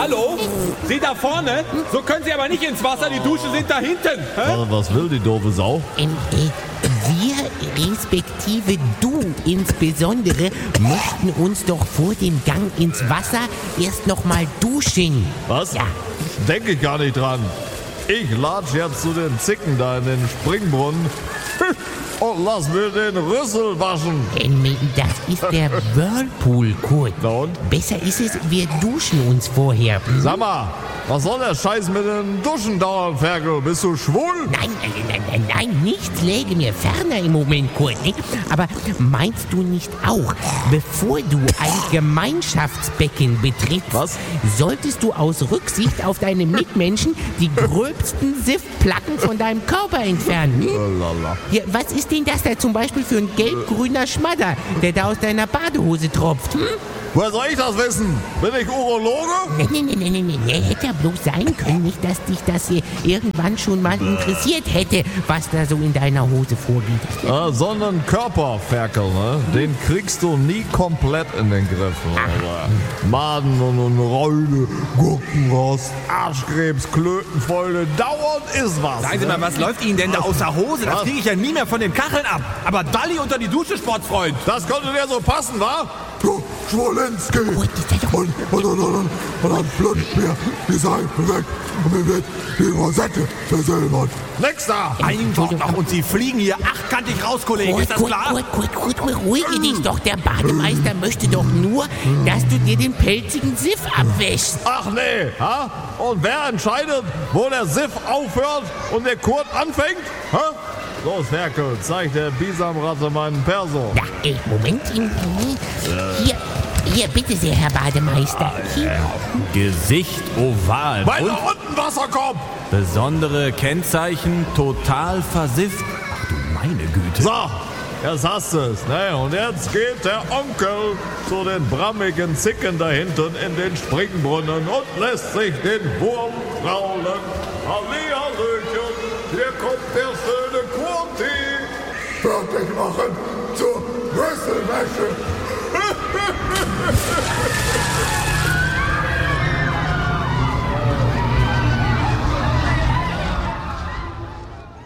Hallo? Sie da vorne? So können Sie aber nicht ins Wasser, die Dusche sind da hinten. Hä? Was will die doofe Sau? Wir, respektive du insbesondere, möchten uns doch vor dem Gang ins Wasser erst noch mal duschen. Was? Ja. Denke ich gar nicht dran. Ich latsch jetzt zu den Zicken da in den Springbrunnen und lass mir den Rüssel waschen. Das ist der Whirlpool, Kurt. Na und? Besser ist es, wir duschen uns vorher. Sag mal, was soll der Scheiß mit den Duschen dauern, Ferkel? Bist du schwul? Nein, nichts läge mir ferner im Moment, Kurt. Nicht? Aber meinst du nicht auch, bevor du ein Gemeinschaftsbecken betrittst, Was? solltest du aus Rücksicht auf deine Mitmenschen die gröbsten Siffplacken von deinem Körper entfernen? Lala. Ja, was ist denn das da zum Beispiel für ein gelb-grüner Schmadder, der da aus deiner Badehose tropft? Woher soll ich das wissen? Bin ich Urologe? Nee, hätte ja bloß sein können, nicht, dass dich das hier irgendwann schon mal interessiert hätte, was da so in deiner Hose vorgeht. Sondern Körperferkel, ne? Den kriegst du nie komplett in den Griff. Ne? Maden und Räule, Gurkenrost, Arschkrebs, Klötenfäule, dauernd ist was. Sagen Sie mal, was läuft Ihnen denn da aus der Hose? Das kriege ich ja nie mehr von den Kacheln ab. Aber Dalli unter die Dusche, Sportfreund. Das könnte dir so passen, wa? Du Schwolenski! Und dann flutscht mir die Seife weg und mir wird die Rosette versilbert. Nix da! Ein Wort noch und Sie fliegen hier achtkantig raus, Kollege. Ist das klar? Kurt, beruhige dich doch. Der Bademeister möchte doch nur, dass du dir den pelzigen Siff abwäschst. Ach nee, ha? Und wer entscheidet, wo der Siff aufhört und der Kurt anfängt? Ha? Los, Ferkel, zeig der Bisamratte meinen Perso. Ja, Moment. Hier, bitte sehr, Herr Bademeister. Hier. Gesicht oval. Weiter unten, Wasserkopf! Besondere Kennzeichen total versifft. Ach du meine Güte. So, jetzt hast du es, ne? Und jetzt geht der Onkel zu den brammigen Zicken da hinten in den Springbrunnen und lässt sich den Wurm kraulen. Hallihallöchen, hier kommt der schöne Kurti. Fertig machen zur Rüsselwäsche.